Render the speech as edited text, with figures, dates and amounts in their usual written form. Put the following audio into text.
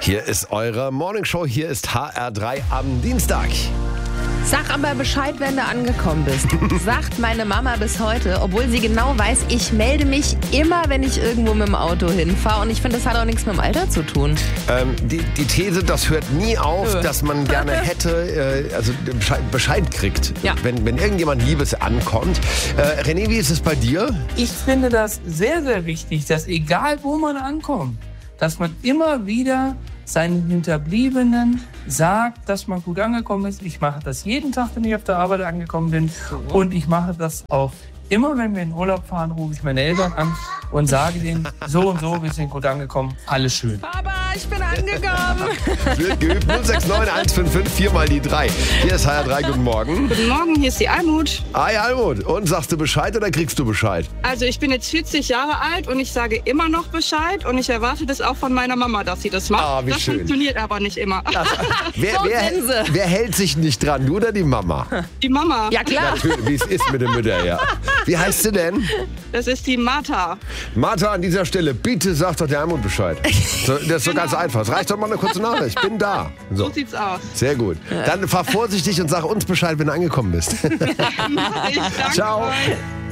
Hier ist eure Morningshow, hier ist HR3 am Dienstag. Sag aber Bescheid, wenn du angekommen bist. Sagt meine Mama bis heute, obwohl sie genau weiß, ich melde mich immer, wenn ich irgendwo mit dem Auto hinfahre. Und ich finde, das hat auch nichts mit dem Alter zu tun. Die These, das hört nie auf, dass man gerne hätte, Bescheid kriegt, Ja. wenn irgendjemand Liebes ankommt. René, wie ist es bei dir? Ich finde das sehr, sehr wichtig, dass egal wo man ankommt, dass man immer wieder seinen Hinterbliebenen sagt, dass man gut angekommen ist. Ich mache das jeden Tag, wenn ich auf der Arbeit angekommen bin. Und ich mache das auch immer, wenn wir in Urlaub fahren, rufe ich meine Eltern an und sage denen, so und so, wir sind gut angekommen, alles schön. Papa, ich bin angekommen. Wird geübt 069 155 4 mal die 3. Hier ist HR3, guten Morgen. Guten Morgen, hier ist die Almut. Hi Almut, und sagst du Bescheid oder kriegst du Bescheid? Also ich bin jetzt 40 Jahre alt und ich sage immer noch Bescheid und ich erwarte das auch von meiner Mama, dass sie das macht. Ah, wie das schön. funktioniert aber nicht immer. Wer hält sich nicht dran, du oder die Mama? Die Mama, Ja klar. Natürlich, wie es ist mit den Müttern, ja. Wie heißt sie denn? das ist die Martha. Martha, an dieser Stelle, bitte sag doch der Almut Bescheid. So, das ist so ganz einfach. Es reicht doch mal eine kurze Nachricht. Ich bin da. So sieht's aus. Sehr gut. Dann fahr vorsichtig und sag uns Bescheid, wenn du angekommen bist. Ich danke Ciao. euch.